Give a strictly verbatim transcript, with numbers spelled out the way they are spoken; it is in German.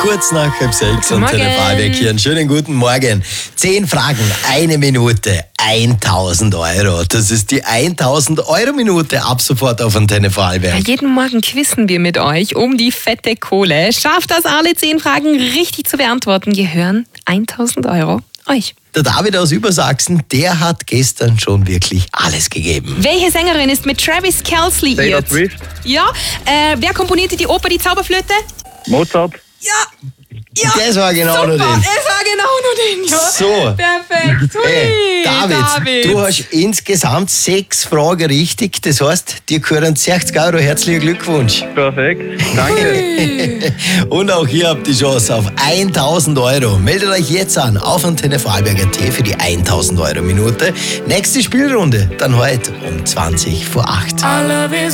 Kurz nach halb sechs Guten und Telefonwerk hier. Einen schönen guten Morgen. Zehn Fragen, eine Minute, eintausend Euro. Das ist die eintausend Euro Minute ab sofort auf Antenne Vorarlberg. Ja, jeden Morgen quizzen wir mit euch um die fette Kohle. Schafft das, alle zehn Fragen richtig zu beantworten, gehören eintausend Euro euch. Der David aus Übersachsen, der hat gestern schon wirklich alles gegeben. Welche Sängerin ist mit Travis Kelce Taylor liiert? Swift, Ja, äh, wer komponierte die Oper Die Zauberflöte? Mozart, Ja, ja. Das war genau Super, nur den. es war genau nur den, ja. So. Perfekt. Hui, Hey, David, David. du hast insgesamt sechs Fragen richtig. Das heißt, dir gehören sechzig Euro. Herzlichen Glückwunsch. perfekt, danke. Und auch hier habt ihr die Chance auf eintausend Euro. Meldet euch jetzt an auf Antenne Vorarlberg Punkt at für die eintausend Euro Minute. Nächste Spielrunde dann heute um zwanzig vor acht.